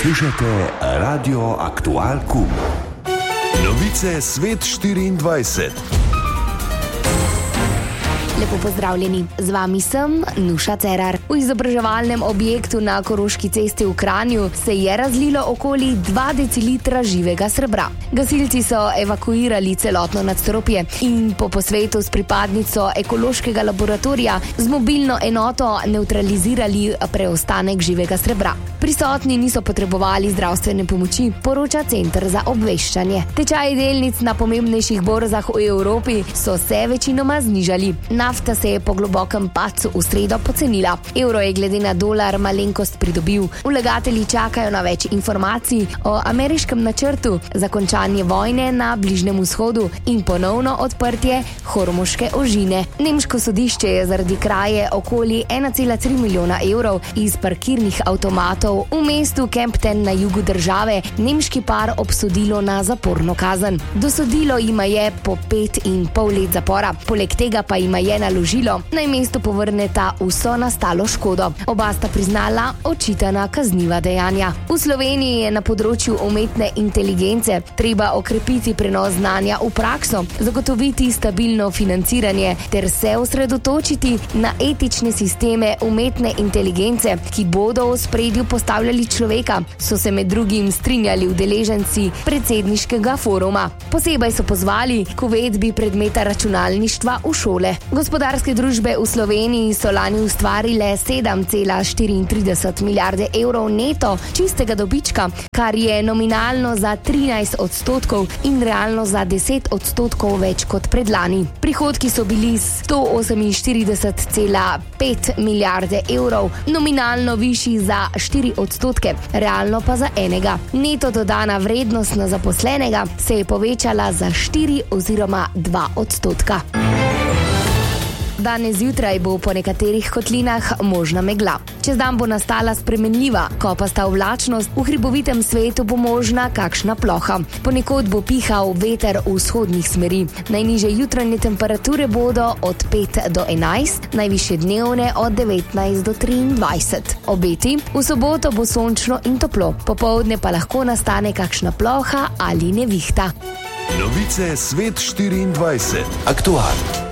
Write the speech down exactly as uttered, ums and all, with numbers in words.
Poslušajte Radio Aktual Kum. Novice Svet štiriindvajset. Lepo pozdravljeni, z vami sem Nuša Cerar. V izobraževalnem objektu na Koroški cesti v Kranju se je razlilo okoli dva decilitra živega srebra. Gasilci so evakuirali celotno nadstropje in po posvetu s pripadnico ekološkega laboratorija z mobilno enoto nevtralizirali preostanek živega srebra. Prisotni niso potrebovali zdravstvene pomoči, poroča Center za obveščanje. Tečaji delnic na pomembnejših borzah v Evropi so se večinoma znižali. Nafta se je po globokem padcu v sredo pocenila. Evro je glede na dolar malenkost pridobil. Vlagatelji čakajo na več informacij o ameriškem načrtu za končanje vojne na Bližnjem vzhodu in ponovno odprtje Hormuške ožine. Nemško sodišče je zaradi kraje okoli ena cela tri milijona evrov iz parkirnih avtomatov v mestu Kempten na jugu države nemški par obsodilo na zaporno kazen. Dosodilo jima je po pet in pol let zapora. Poleg tega pa jima je naložilo, naj mestu povrneta vso nastalo škodo. Oba sta priznala očitana kazniva dejanja. V Sloveniji je na področju umetne inteligence treba okrepiti prenos znanja v prakso, zagotoviti stabilno financiranje ter se osredotočiti na etične sisteme umetne inteligence, ki bodo v ospredju postavljali človeka, so se med drugim strinjali udeleženci predsedniškega foruma. Posebej so pozvali k uvedbi predmeta računalništva v šole. Gospodarske družbe v Sloveniji so lani ustvarile sedem cela štiriintrideset milijarde evrov neto čistega dobička, kar je nominalno za trinajst odstotkov in realno za deset odstotkov več kot predlani. Prihodki so bili sto oseminštirideset cela pet milijarde evrov, nominalno višji za štiri odstotke, realno pa za enega. Neto dodana vrednost na zaposlenega se je povečala za štiri oziroma dva odstotka. Danes zjutraj bo po nekaterih kotlinah možna megla. Čez dan bo nastala spremenljiva, kopasta oblačnost, v hribovitem svetu bo možna kakšna ploha. Ponekod bo pihal veter v vzhodnih smeri. Najnižje jutranje temperature bodo od pet do enajst, najvišje dnevne od devetnajst do triindvajset. Obeti: v soboto bo sončno in toplo, popoldne pa lahko nastane kakšna ploha ali nevihta. Novice Svet štiriindvajset. Aktual.